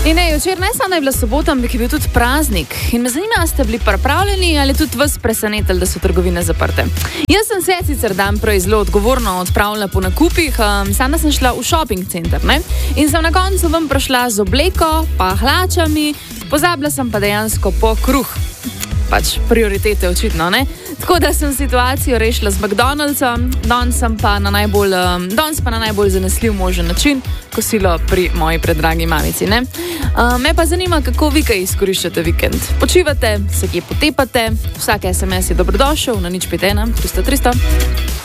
In včeraj ne samo, da je bila sobota, ampak je bil tudi praznik. In me zanima, ali ste bili pripravljeni ali tudi vas presenetili, da so trgovine zaprte. Jaz sem se sicer dan prej zelo odgovorno odpravila po nakupih, sama sem šla v shopping center, ne? In sem na koncu ven prišla z obleko, pa hlačami, pozabila sem pa dejansko po kruh. Pač prioritete očitno, ne? Tako da sem situacijo rešila z McDonald'som, danes pa na najbolj zanesljiv možen način, kosilo pri moji predragi mamici, ne? Me pa zanima, kako vi kaj izkoriščate vikend. Počivate, se kje potepate, vsak SMS je dobrodošel na 051 300 300.